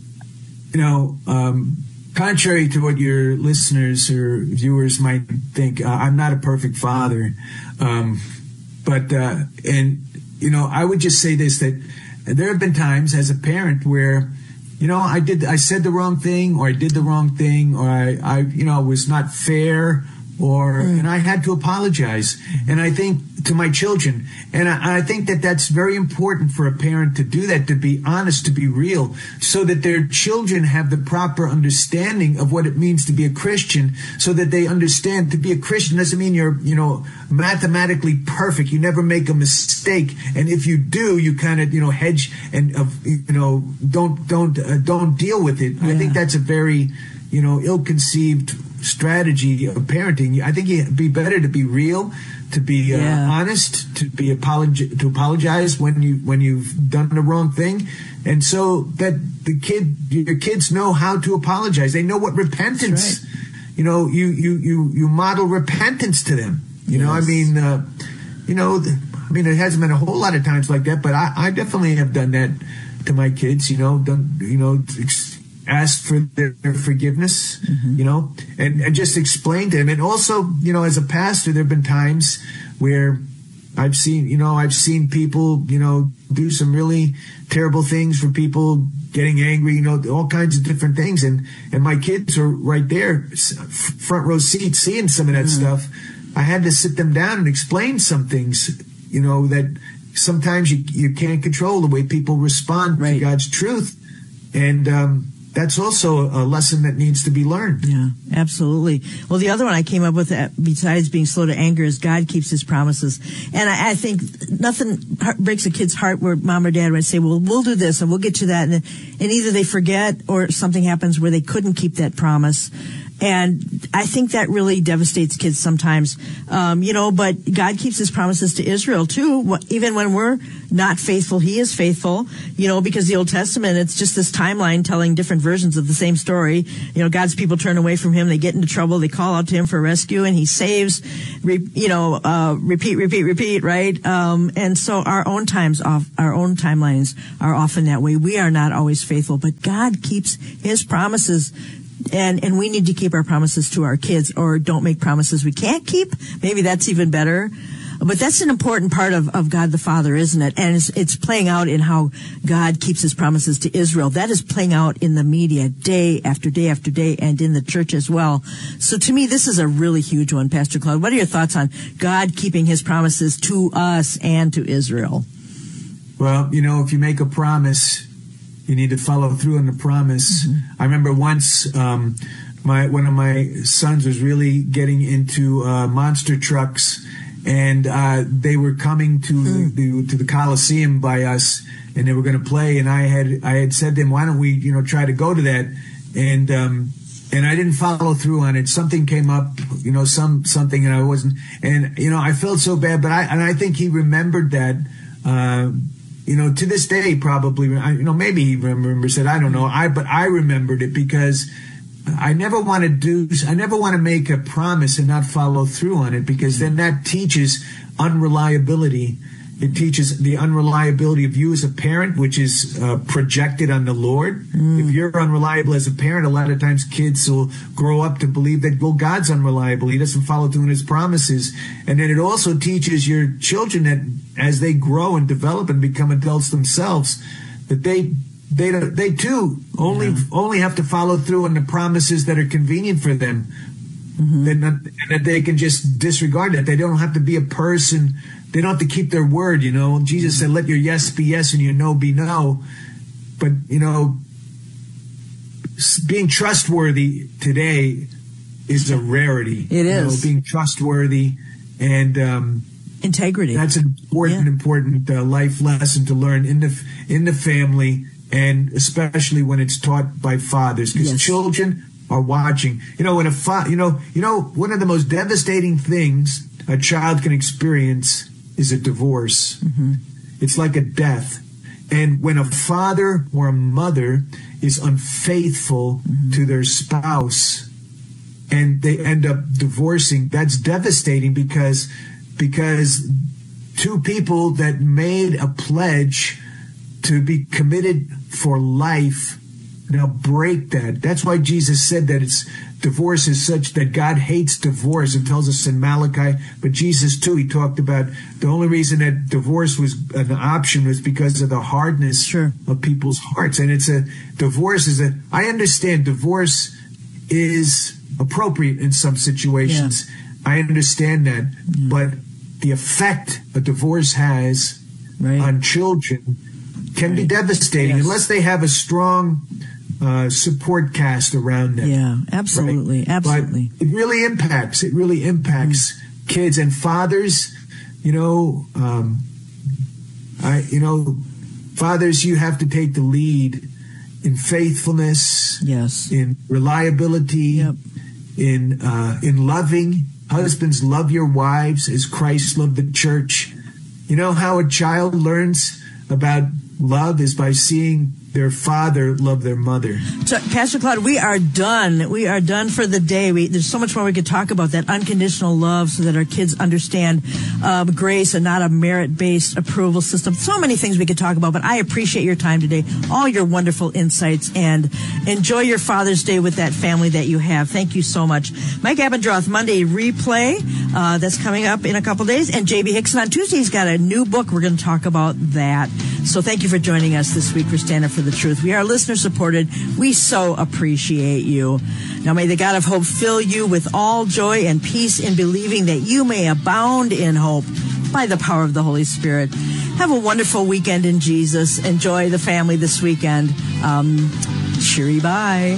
You know, um, contrary to what your listeners or viewers might think, uh, I'm not a perfect father. Um, but, uh, and, you know, I would just say this, that there have been times as a parent where, you know, I did, I said the wrong thing, or I did the wrong thing, or I, I you know, was not fair, or, and I had to apologize. And I think to my children, and I, I think that that's very important for a parent to do that, to be honest, to be real, so that their children have the proper understanding of what it means to be a Christian, so that they understand to be a Christian doesn't mean you're, you know, mathematically perfect. You never make a mistake. And if you do, you kind of, you know, hedge and, uh, you know, don't, don't, uh, don't deal with it. Yeah. I think that's a very, you know, ill-conceived strategy of parenting. I think it'd be better to be real, to be uh, yeah. honest, to be apologi- to apologize when you when you've done the wrong thing, and so that the kid, your kids know how to apologize. They know what repentance. Right. You know, you you you you model repentance to them. You yes. know, I mean, uh, you know, the, I mean, it hasn't been a whole lot of times like that, but I, I definitely have done that to my kids. You know, done you know. Ex- asked for their, their forgiveness, mm-hmm. you know, and, and just explained to them. And also, you know, as a pastor, there have been times where I've seen, you know, I've seen people, you know, do some really terrible things for people getting angry, you know, all kinds of different things. And, and my kids are right there, front row seat, seeing some of that mm-hmm. stuff. I had to sit them down and explain some things, you know, that sometimes you, you can't control the way people respond right. to God's truth. And, um, that's also a lesson that needs to be learned. Yeah, absolutely. Well, the other one I came up with, besides being slow to anger, is God keeps his promises. And I, I think nothing breaks a kid's heart where mom or dad would say, well, we'll do this and we'll get to that. And, and either they forget or something happens where they couldn't keep that promise. And I think that really devastates kids sometimes, um, you know, but God keeps his promises to Israel too. Even when we're not faithful, he is faithful, you know, because the Old Testament, it's just this timeline telling different versions of the same story. You know, God's people turn away from him. They get into trouble. They call out to him for rescue and he saves, re, you know, uh, repeat, repeat, repeat, right? Um, and so our own times off, our own timelines are often that way. We are not always faithful, but God keeps his promises. And, and we need to keep our promises to our kids, or don't make promises we can't keep. Maybe that's even better. But that's an important part of, of God the Father, isn't it? And it's, it's playing out in how God keeps his promises to Israel. That is playing out in the media day after day after day, and in the church as well. So to me, this is a really huge one, Pastor Claude. What are your thoughts on God keeping his promises to us and to Israel? Well, you know, if you make a promise, you need to follow through on the promise. Mm-hmm. I remember once um, my one of my sons was really getting into uh, monster trucks, and uh, they were coming to mm. the to the Coliseum by us, and they were going to play. And I had I had said to them, "Why don't we, you know, try to go to that?" And um, and I didn't follow through on it. Something came up, you know, some something, and I wasn't. And you know, I felt so bad, but I and I think he remembered that. Uh, You know, to this day, probably, you know, maybe he remembers it. I don't know. I, but I remembered it because I never want to do, I never want to make a promise and not follow through on it, because then that teaches unreliability. It teaches the unreliability of you as a parent, which is uh, projected on the Lord. Mm. If you're unreliable as a parent, a lot of times kids will grow up to believe that, well, God's unreliable. He doesn't follow through on his promises. And then it also teaches your children that as they grow and develop and become adults themselves, that they they they too only yeah. only have to follow through on the promises that are convenient for them. Mm-hmm. That, and that they can just disregard that. They don't have to be a person. They don't have to keep their word, you know. Jesus said, let your yes be yes and your no be no. But, you know, being trustworthy today is a rarity. It is. You know, being trustworthy and um, integrity. That's an important, yeah. important uh, life lesson to learn in the in the family, and especially when it's taught by fathers, because yes. children are watching. You know, when a fa- you know, you know, one of the most devastating things a child can experience is a divorce. Mm-hmm. It's like a death. And when a father or a mother is unfaithful mm-hmm. to their spouse and they end up divorcing, that's devastating, because because two people that made a pledge to be committed for life now break that. That's why Jesus said that it's divorce is such that God hates divorce, and tells us in Malachi. But Jesus too, he talked about the only reason that divorce was an option was because of the hardness sure. of people's hearts. And it's a divorce is a. I understand divorce is appropriate in some situations. Yeah. I understand that, yeah. but the effect a divorce has right. on children can right. be devastating yes. unless they have a strong Uh, support cast around them. Yeah, absolutely, right? absolutely. But it really impacts. It really impacts mm. kids and fathers. You know, um, I, you know, fathers, you have to take the lead in faithfulness. Yes. In reliability. Yep. In uh, in loving. Husbands, love your wives as Christ loved the church. You know how a child learns about love is by seeing their father loved their mother. So, Pastor Claude, we are done. We are done for the day. We, there's so much more we could talk about, that unconditional love, so that our kids understand um, grace and not a merit-based approval system. So many things we could talk about, but I appreciate your time today, all your wonderful insights, and enjoy your Father's Day with that family that you have. Thank you so much. Mike Abendroth, Monday replay, uh, that's coming up in a couple days, and J B Hickson on Tuesday. He's got a new book. We're going to talk about that. So thank you for joining us this week for Stand Up for the Truth. We are listener-supported. We so appreciate you. Now may the God of hope fill you with all joy and peace in believing, that you may abound in hope by the power of the Holy Spirit. Have a wonderful weekend in Jesus. Enjoy the family this weekend. Um, cheery bye.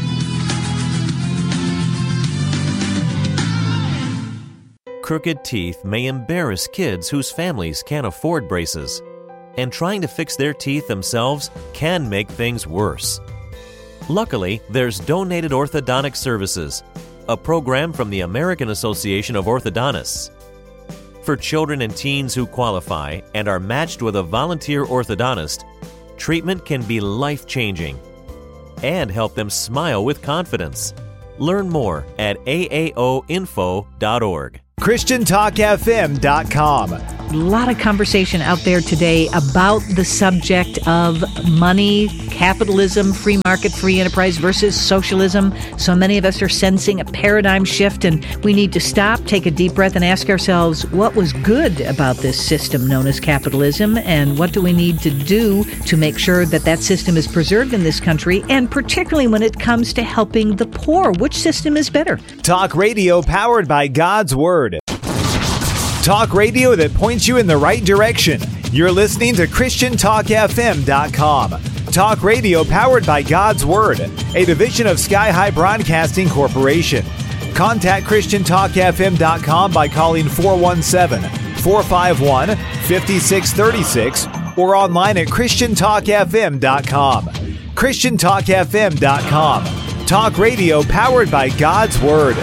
Crooked teeth may embarrass kids whose families can't afford braces, and trying to fix their teeth themselves can make things worse. Luckily, there's Donated Orthodontic Services, a program from the American Association of Orthodontists. For children and teens who qualify and are matched with a volunteer orthodontist, treatment can be life-changing and help them smile with confidence. Learn more at A A O info dot org. Christian Talk F M dot com. A lot of conversation out there today about the subject of money, capitalism, free market, free enterprise versus socialism. So many of us are sensing a paradigm shift, and we need to stop, take a deep breath, and ask ourselves, what was good about this system known as capitalism, and what do we need to do to make sure that that system is preserved in this country, and particularly when it comes to helping the poor, which system is better? Talk radio powered by God's Word. Talk radio that points you in the right direction. You're listening to Christian Talk F M dot com. Talk radio powered by God's Word, a division of Sky High Broadcasting Corporation. Contact Christian Talk F M dot com by calling four one seven, four five one, five six three six or online at Christian Talk F M dot com. Christian Talk F M dot com. Talk radio powered by God's Word.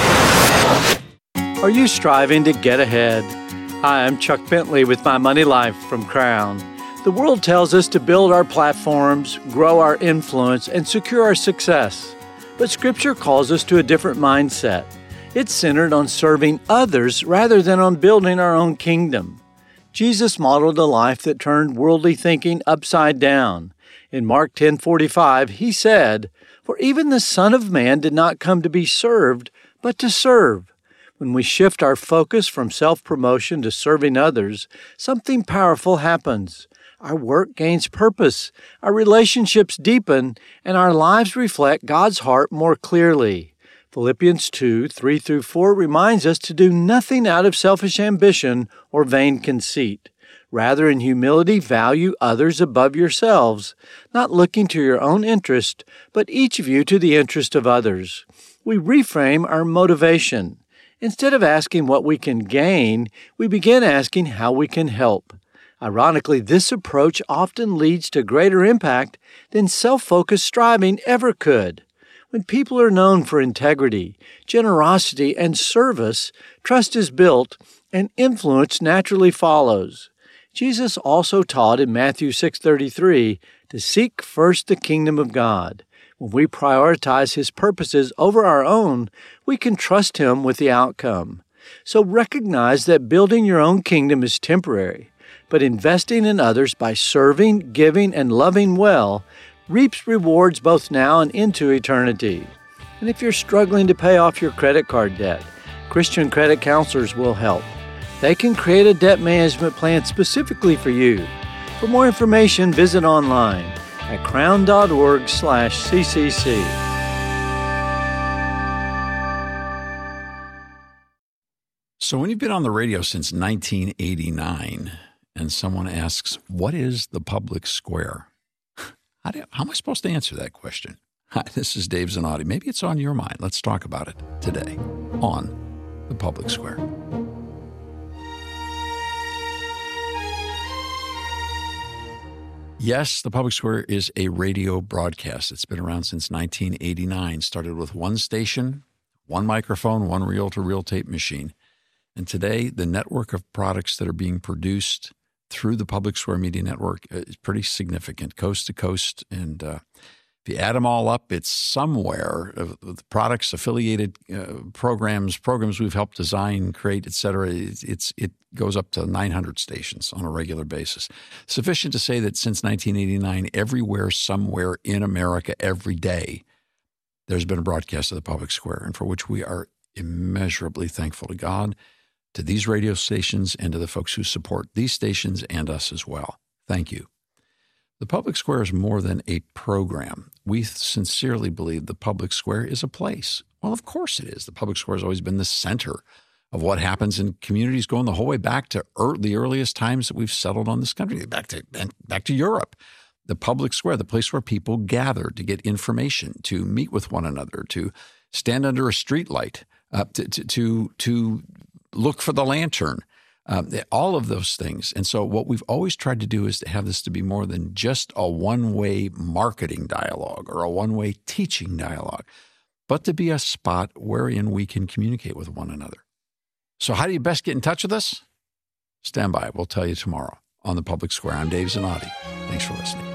Are you striving to get ahead? Hi, I'm Chuck Bentley with My Money Life from Crown. The world tells us to build our platforms, grow our influence, and secure our success. But Scripture calls us to a different mindset. It's centered on serving others rather than on building our own kingdom. Jesus modeled a life that turned worldly thinking upside down. In Mark ten forty-five, he said, "For even the Son of Man did not come to be served, but to serve." When we shift our focus from self-promotion to serving others, something powerful happens. Our work gains purpose, our relationships deepen, and our lives reflect God's heart more clearly. Philippians two, three through four reminds us to do nothing out of selfish ambition or vain conceit. Rather, in humility, value others above yourselves, not looking to your own interest, but each of you to the interest of others. We reframe our motivation. Instead of asking what we can gain, we begin asking how we can help. Ironically, this approach often leads to greater impact than self-focused striving ever could. When people are known for integrity, generosity, and service, trust is built and influence naturally follows. Jesus also taught in Matthew six thirty-three to seek first the kingdom of God. When we prioritize His purposes over our own, we can trust Him with the outcome. So recognize that building your own kingdom is temporary, but investing in others by serving, giving, and loving well reaps rewards both now and into eternity. And if you're struggling to pay off your credit card debt, Christian credit counselors will help. They can create a debt management plan specifically for you. For more information, visit online at crown.org slash ccc. So when you've been on the radio since nineteen eighty-nine and someone asks, what is the public square? How, do, how am I supposed to answer that question? Hi, this is Dave Zanotti. Maybe it's on your mind. Let's talk about it today on the Public Square. Yes, the Public Square is a radio broadcast. It's been around since nineteen eighty-nine. Started with one station, one microphone, one reel-to-reel tape machine. And today, the network of products that are being produced through the Public Square Media Network is pretty significant, coast to coast. And uh, if you add them all up, it's somewhere, uh, the products, affiliated uh, programs, programs we've helped design, create, et cetera, it's, it's, it goes up to nine hundred stations on a regular basis. Sufficient to say that since nineteen eighty-nine, everywhere, somewhere in America, every day, there's been a broadcast of the Public Square, and for which we are immeasurably thankful to God, to these radio stations, and to the folks who support these stations and us as well. Thank you. The Public Square is more than a program. We sincerely believe the Public Square is a place. Well, of course it is. The Public Square has always been the center of what happens in communities going the whole way back to er- the earliest times that we've settled on this country, back to back to Europe. The Public Square, the place where people gather to get information, to meet with one another, to stand under a streetlight, uh, to, to, to, to look for the lantern. Um, all of those things. And so what we've always tried to do is to have this to be more than just a one-way marketing dialogue or a one-way teaching dialogue, but to be a spot wherein we can communicate with one another. So how do you best get in touch with us? Stand by. We'll tell you tomorrow on the Public Square. I'm Dave Zanotti. Thanks for listening.